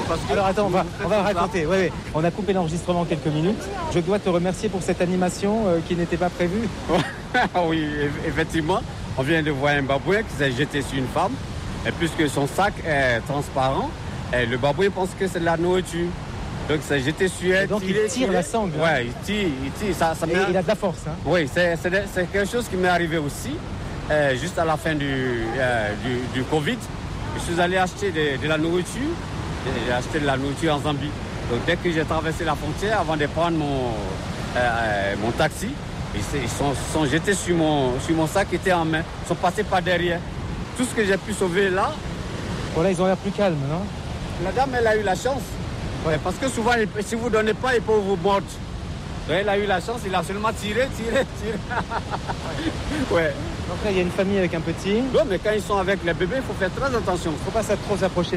parce que... Alors attends, on va raconter. Ouais. On a coupé l'enregistrement quelques minutes. Je dois te remercier pour cette animation qui n'était pas prévue. Oui, effectivement. On vient de voir un babouin qui s'est jeté sur une femme. Et puisque son sac est transparent, et le babouin pense que c'est de la nourriture. Donc il s'est jeté sur elle. Et donc il tire la sangle. Ouais, il tire. Ça et il a de la force. Hein. Oui, c'est quelque chose qui m'est arrivé aussi. Juste à la fin du Covid, je suis allé acheter de la nourriture. J'ai acheté de la nourriture en Zambie. Donc dès que j'ai traversé la frontière, avant de prendre mon taxi, ils sont jetés sur mon sac qui était en main. Ils sont passés par derrière. Tout ce que j'ai pu sauver là. Voilà, ils ont l'air plus calmes, non? La dame, elle a eu la chance. Ouais, parce que souvent, si vous ne donnez pas, ils peuvent vous mordre. Donc elle a eu la chance, il a seulement tiré. Ouais. Donc là, il y a une famille avec un petit. Non, mais quand ils sont avec les bébés, il faut faire très attention. Il ne faut pas trop s'approcher.